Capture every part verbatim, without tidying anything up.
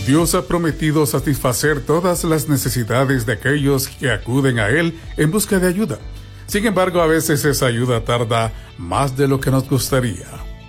Dios ha prometido satisfacer todas las necesidades de aquellos que acuden a Él en busca de ayuda. Sin embargo, a veces esa ayuda tarda más de lo que nos gustaría.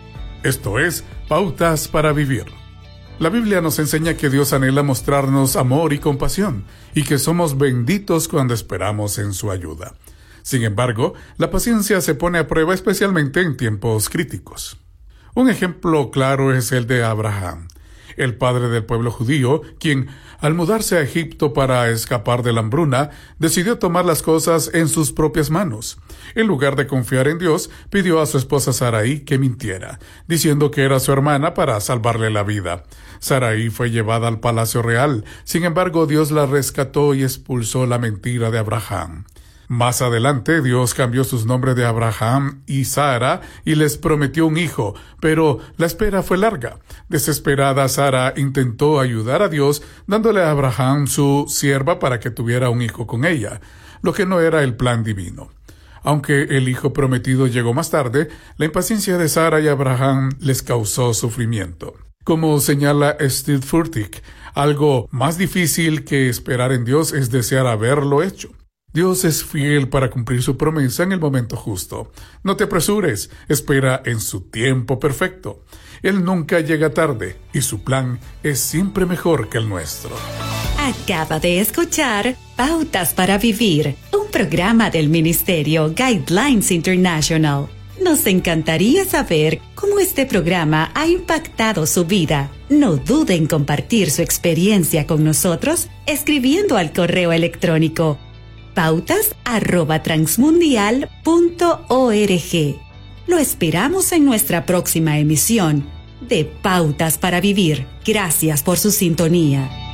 Esto es Pautas para Vivir. La Biblia nos enseña que Dios anhela mostrarnos amor y compasión, y que somos benditos cuando esperamos en su ayuda. Sin embargo, la paciencia se pone a prueba especialmente en tiempos críticos. Un ejemplo claro es el de Abraham, el padre del pueblo judío, quien, al mudarse a Egipto para escapar de la hambruna, decidió tomar las cosas en sus propias manos. En lugar de confiar en Dios, pidió a su esposa Sarai que mintiera, diciendo que era su hermana para salvarle la vida. Sarai fue llevada al palacio real, sin embargo Dios la rescató y expulsó la mentira de Abraham. Más adelante, Dios cambió sus nombres de Abraham y Sara y les prometió un hijo, pero la espera fue larga. Desesperada, Sara intentó ayudar a Dios dándole a Abraham su sierva para que tuviera un hijo con ella, lo que no era el plan divino. Aunque el hijo prometido llegó más tarde, la impaciencia de Sara y Abraham les causó sufrimiento. Como señala Steve Furtick, algo más difícil que esperar en Dios es desear haberlo hecho. Dios es fiel para cumplir su promesa en el momento justo. No te apresures, espera en su tiempo perfecto. Él nunca llega tarde y su plan es siempre mejor que el nuestro. Acaba de escuchar Pautas para Vivir, un programa del Ministerio Guidelines International. Nos encantaría saber cómo este programa ha impactado su vida. No dude en compartir su experiencia con nosotros escribiendo al correo electrónico pautas arroba transmundial punto org. Lo esperamos en nuestra próxima emisión de Pautas para Vivir. Gracias por su sintonía.